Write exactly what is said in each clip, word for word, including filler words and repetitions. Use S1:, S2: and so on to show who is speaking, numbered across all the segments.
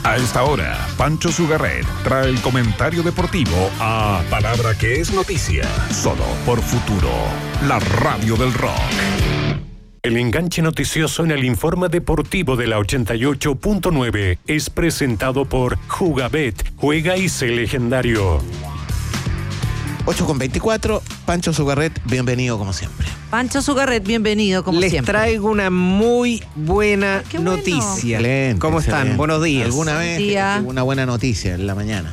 S1: A esta hora, Pancho Sugarret trae el comentario deportivo a Palabra que es noticia, solo por Futuro, la radio del rock.
S2: El enganche noticioso en el informe deportivo de la ochenta y ocho punto nueve es presentado por Jugabet, juega y sé legendario.
S3: ocho con veinticuatro, Pancho Sugarret, bienvenido como siempre.
S4: Pancho Sugarret, bienvenido como
S5: Les
S4: siempre.
S5: Les traigo una muy buena
S4: Qué bueno.
S5: noticia.
S3: Excelente,
S5: ¿Cómo
S3: excelente.
S5: están? Buenos días.
S3: ¿Alguna vez
S4: Día.
S3: una buena noticia en la mañana?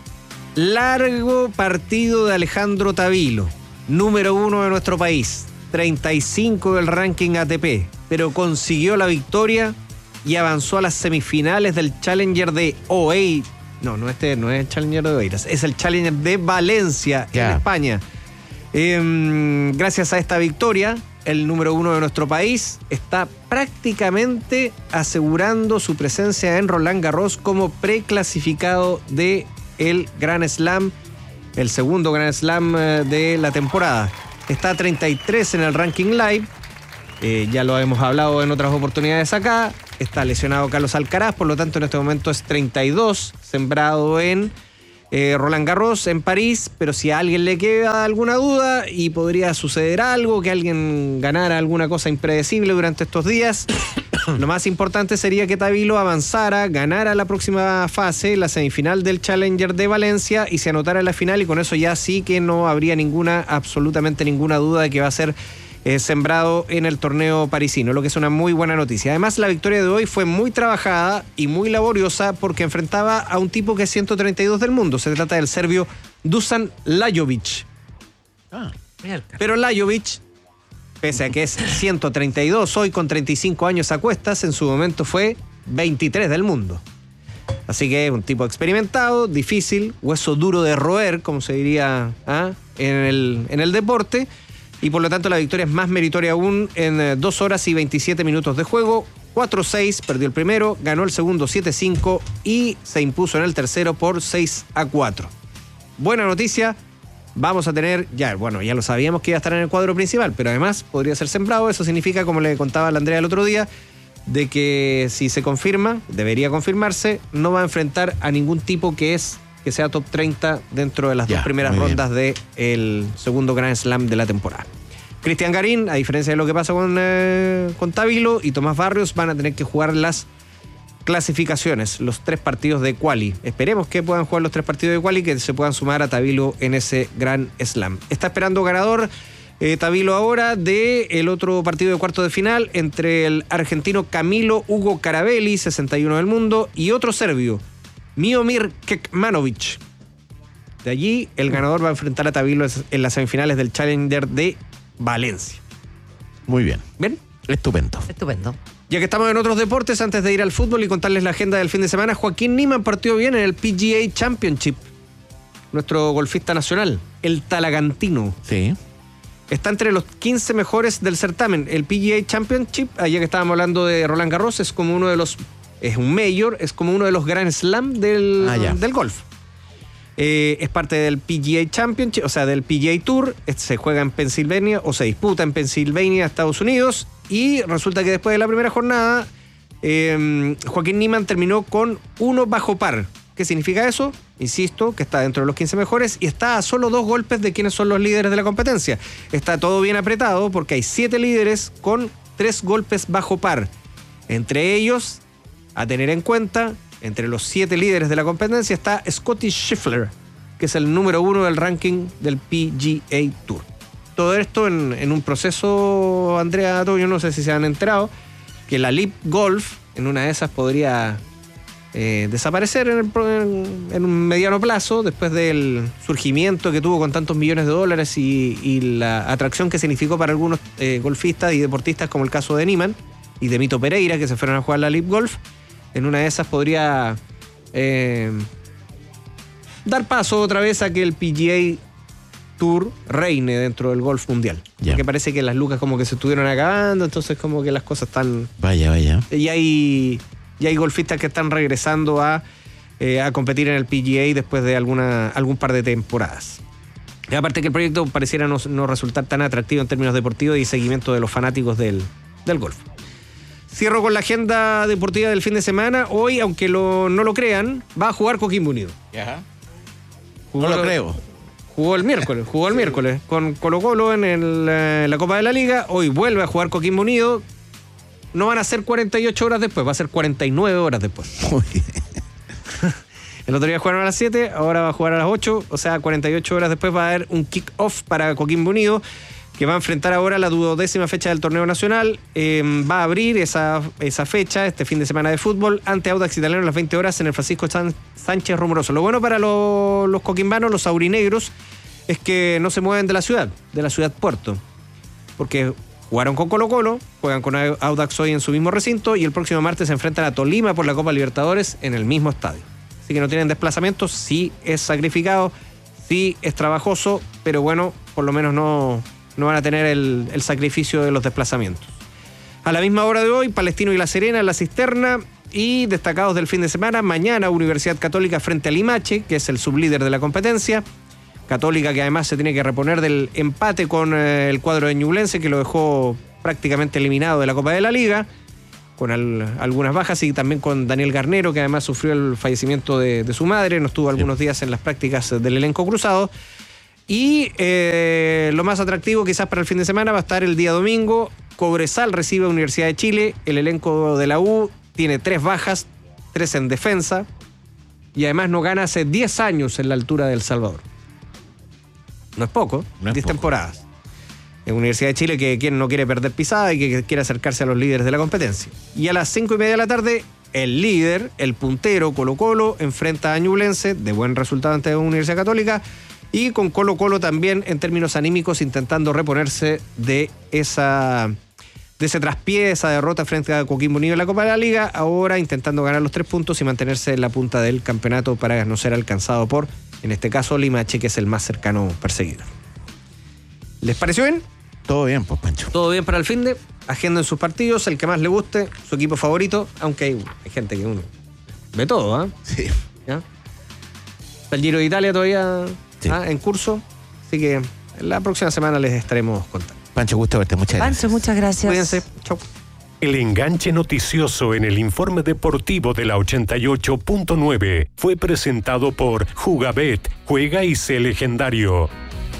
S5: Largo partido de Alejandro Tavilo, número uno de nuestro país, treinta y cinco del ranking A T P, pero consiguió la victoria y avanzó a las semifinales del Challenger de Oeiras. No, no, este no es el Challenger de Oeiras, es el Challenger de Valencia,
S3: Ya.
S5: en España. Eh, gracias a esta victoria, el número uno de nuestro país está prácticamente asegurando su presencia en Roland Garros como preclasificado de el Grand Slam, el segundo Grand Slam eh, de la temporada. Está treinta y tres en el ranking live, eh, ya lo hemos hablado en otras oportunidades acá. Está lesionado Carlos Alcaraz, por lo tanto en este momento es treinta y dos, sembrado en eh, Roland Garros en París, pero si a alguien le queda alguna duda y podría suceder algo, que alguien ganara alguna cosa impredecible durante estos días, lo más importante sería que Tavilo avanzara, ganara la próxima fase, la semifinal del Challenger de Valencia, y se anotara en la final, y con eso ya sí que no habría ninguna, absolutamente ninguna duda de que va a ser Eh, sembrado en el torneo parisino, lo que es una muy buena noticia. Además, la victoria de hoy fue muy trabajada y muy laboriosa porque enfrentaba a un tipo que es ciento treinta y dos del mundo. Se trata del serbio Dusan Lajovic.
S3: Ah,
S5: Pero Lajovic, pese a que es ciento treinta y dos hoy con treinta y cinco años a cuestas, en su momento fue veintitrés del mundo. Así que es un tipo experimentado, difícil, hueso duro de roer, como se diría ¿ah? en, el, en el deporte. Y por lo tanto la victoria es más meritoria aún en dos horas y veintisiete minutos de juego. cuatro seis, perdió el primero, ganó el segundo siete cinco y se impuso en el tercero por seis a cuatro. Buena noticia, vamos a tener, ya bueno, ya lo sabíamos que iba a estar en el cuadro principal, pero además podría ser sembrado. Eso significa, como le contaba a la Andrea el otro día, de que si se confirma, debería confirmarse, no va a enfrentar a ningún tipo que es que sea top treinta dentro de las
S3: Ya,
S5: dos primeras
S3: muy
S5: rondas del segundo Grand Slam de la temporada. Cristian Garín, a diferencia de lo que pasa con, eh, con Tavilo y Tomás Barrios, van a tener que jugar las clasificaciones, los tres partidos de quali. Esperemos que puedan jugar los tres partidos de quali, que se puedan sumar a Tavilo en ese Grand Slam. Está esperando ganador eh, Tavilo ahora del otro partido de cuarto de final entre el argentino Camilo Hugo Carabelli, sesenta y uno del mundo, y otro serbio, Miomir Kekmanovic. De allí, el ganador va a enfrentar a Tavilo en las semifinales del Challenger de Valencia.
S3: muy bien.
S5: ¿Bien?
S3: Estupendo.
S4: Estupendo.
S5: Ya que estamos en otros deportes, antes de ir al fútbol y contarles la agenda del fin de semana, Joaquín Niemann partió bien en el P G A Championship. Nuestro golfista nacional, el talagantino.
S3: Sí.
S5: Está entre los quince mejores del certamen. El P G A Championship, allá que estábamos hablando de Roland Garros, es como uno de los... Es un mayor, es como uno de los Grand Slam del,
S3: Ah, ya.
S5: del golf. Eh, es parte del P G A Championship, o sea, del P G A Tour. Se juega en Pensilvania o se disputa en Pensilvania, Estados Unidos. Y resulta que después de la primera jornada, eh, Joaquín Niemann terminó con uno bajo par. ¿Qué significa eso? Insisto, que está dentro de los quince mejores y está a solo dos golpes de quienes son los líderes de la competencia. Está todo bien apretado porque hay siete líderes con tres golpes bajo par. Entre ellos, a tener en cuenta, entre los siete líderes de la competencia está Scottie Scheffler, que es el número uno del ranking del P G A Tour. Todo esto en, en un proceso, Andrea, yo no sé si se han enterado, que la Live Golf en una de esas podría eh, desaparecer en, el, en, en un mediano plazo después del surgimiento que tuvo con tantos millones de dólares y, y la atracción que significó para algunos eh, golfistas y deportistas, como el caso de Niemann y de Mito Pereira, que se fueron a jugar la Live Golf. En una de esas podría eh, dar paso otra vez a que el P G A Tour reine dentro del golf mundial.
S3: Ya.
S5: Porque parece que las lucas como que se estuvieron acabando, entonces como que las cosas están...
S3: Vaya, vaya.
S5: Y hay, y hay golfistas que están regresando a, eh, a competir en el P G A después de alguna, algún par de temporadas. Y aparte que el proyecto pareciera no, no resultar tan atractivo en términos deportivos y seguimiento de los fanáticos del, del golf. Cierro con la agenda deportiva del fin de semana. Hoy, aunque lo, no lo crean, va a jugar Coquimbo Unido.
S3: Ajá.
S5: Jugó,
S3: No lo creo.
S5: Jugó el miércoles, jugó el miércoles con Colo Colo en, el, eh, la Copa de la Liga. Hoy vuelve a jugar Coquimbo Unido. No van a ser cuarenta y ocho horas después, va a ser cuarenta y nueve horas después.
S3: Muy bien.
S5: El otro día jugaron a las siete, ahora va a jugar a las ocho, o sea, cuarenta y ocho horas después va a haber un kick-off para Coquimbo Unido, que va a enfrentar ahora la duodécima fecha del torneo nacional. Eh, va a abrir esa, esa fecha, este fin de semana de fútbol, ante Audax Italiano a las veinte horas en el Francisco San, Sánchez Rumoroso. Lo bueno para lo, los coquimbanos, los aurinegros, es que no se mueven de la ciudad, de la ciudad puerto, porque jugaron con Colo Colo, juegan con Audax hoy en su mismo recinto y el próximo martes se enfrentan a Tolima por la Copa Libertadores en el mismo estadio. Así que no tienen desplazamientos, sí es sacrificado, sí es trabajoso, pero bueno, por lo menos no, no van a tener el, el sacrificio de los desplazamientos. A la misma hora de hoy, Palestino y La Serena en la Cisterna, y destacados del fin de semana, mañana Universidad Católica frente a Limache, que es el sublíder de la competencia. Católica que además se tiene que reponer del empate con eh, el cuadro de Ñublense, que lo dejó prácticamente eliminado de la Copa de la Liga, con al, algunas bajas, y también con Daniel Garnero, que además sufrió el fallecimiento de, de su madre, no estuvo algunos días en las prácticas del elenco cruzado. Y eh, lo más atractivo quizás para el fin de semana va a estar el día domingo. Cobresal recibe a Universidad de Chile, el elenco de la U tiene tres bajas, tres en defensa, y además no gana hace diez años en la altura de El Salvador. No es poco,
S3: No es
S5: diez
S3: poco.
S5: temporadas. En Universidad de Chile, que quien no quiere perder pisada y que quiere acercarse a los líderes de la competencia. Y a las cinco y media de la tarde, el líder, el puntero Colo Colo, enfrenta a Ñublense, de buen resultado ante Universidad Católica, y con Colo Colo también en términos anímicos intentando reponerse de esa de ese traspié, esa derrota frente a Coquimbo Unido en la Copa de la Liga, ahora intentando ganar los tres puntos y mantenerse en la punta del campeonato para no ser alcanzado por, en este caso, Limache, que es el más cercano perseguidor. ¿Les pareció bien?
S3: Todo bien, pues, Pancho.
S5: Todo bien para el finde, agenda en sus partidos, el que más le guste, su equipo favorito, aunque hay, hay gente que uno ve todo, ¿ah? ¿eh?
S3: Sí.
S5: ¿Ya? Está el Giro de Italia todavía
S3: Sí.
S5: ¿ah? en curso, así que la próxima semana les estaremos contando.
S3: Pancho, gusto verte. Muchas gracias.
S4: Pancho, muchas gracias.
S5: Cuídense, chau.
S2: El enganche noticioso en el informe deportivo de la ochenta y ocho punto nueve fue presentado por Jugabet, juega y sé legendario.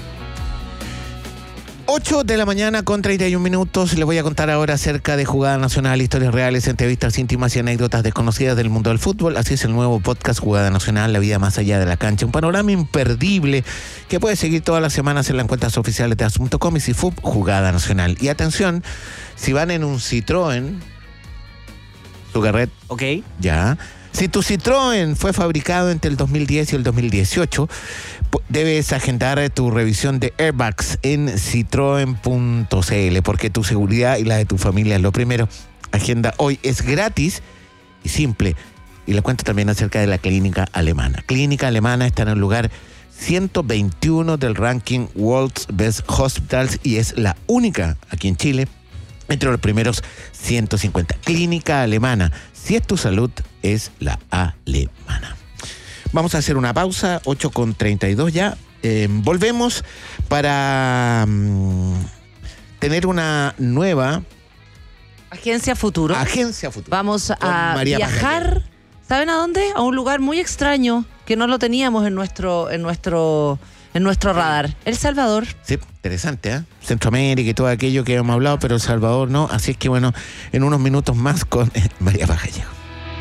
S3: ocho de la mañana con treinta y un minutos. Les voy a contar ahora acerca de Jugada Nacional, historias reales, entrevistas íntimas y anécdotas desconocidas del mundo del fútbol. Así es el nuevo podcast Jugada Nacional, la vida más allá de la cancha. Un panorama imperdible que puedes seguir todas las semanas en las cuentas oficiales de A S punto com y Cifub Jugada Nacional. Y atención, si van en un Citroën, Sugarret,
S5: Ok.
S3: ya. Si tu Citroën fue fabricado entre el dos mil diez y el dos mil dieciocho, debes agendar tu revisión de airbags en citroen punto c l, porque tu seguridad y la de tu familia es lo primero. Agenda hoy, es gratis y simple. Y le cuento también acerca de la Clínica Alemana. Clínica Alemana está en el lugar ciento veintiuno del ranking World's Best Hospitals y es la única aquí en Chile entre los primeros ciento cincuenta. Clínica Alemana. Si es tu salud, es la alemana. Vamos a hacer una pausa, ocho con treinta y dos ya. Eh, volvemos para um, tener una nueva
S4: Agencia Futuro.
S3: agencia futura.
S4: Vamos
S3: Con
S4: a
S3: María
S4: viajar,
S3: Pagallero.
S4: ¿saben a dónde? A un lugar muy extraño que no lo teníamos en nuestro, en nuestro, en nuestro radar. El Salvador.
S3: Sí, interesante, ¿eh? Centroamérica y todo aquello que hemos hablado, pero El Salvador no. Así es que bueno, en unos minutos más con eh, María Pagallero.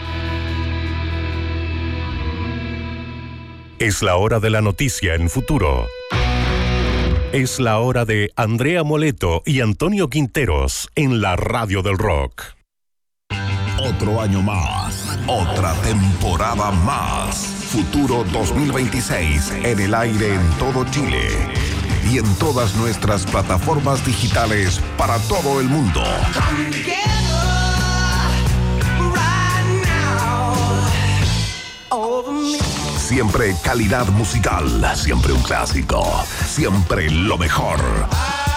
S2: Es la hora de la noticia en Futuro. Es la hora de Andrea Moleto y Antonio Quinteros en la Radio del Rock.
S6: Otro año más, otra temporada más. Futuro dos mil veintiséis en el aire en todo Chile y en todas nuestras plataformas digitales para todo el mundo. Siempre calidad musical, siempre un clásico, siempre lo mejor.